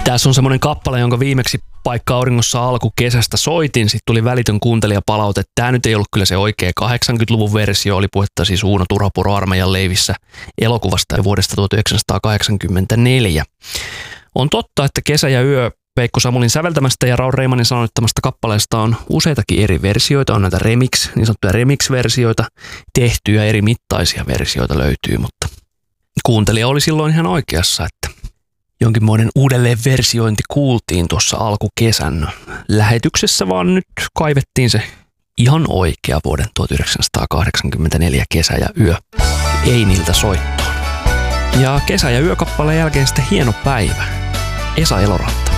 Tässä on semmoinen kappale, jonka viimeksi Paikka auringossa alkukesästä soitin. Sitten tuli välitön kuuntelijapalaute. Tämä nyt ei ollut kyllä se oikea 80-luvun versio. Oli puhetta siis Uuno Turhapuro armeijan leivissä elokuvasta vuodesta 1984. On totta, että Kesä ja yö Veikko Samulin säveltämästä ja Raul Reimanin sanoittamasta kappaleesta on useitakin eri versioita. On näitä niin sanottuja remix-versioita tehty ja eri mittaisia versioita löytyy, mutta kuuntelija oli silloin ihan oikeassa, että jonkinmoinen uudelleenversiointi kuultiin tuossa alkukesän lähetyksessä, vaan nyt kaivettiin se ihan oikea vuoden 1984 Kesä ja yö Einiltä soittoon. Ja Kesä ja yö kappaleen jälkeen sitten Hieno päivä, Esa Eloranta.